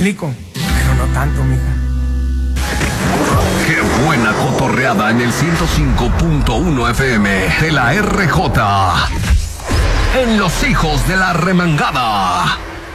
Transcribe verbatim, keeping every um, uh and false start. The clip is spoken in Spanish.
explico, pero no tanto, mija. Qué buena cotorreada en el ciento cinco punto uno F M de la R J. En Los Hijos de la Remangada.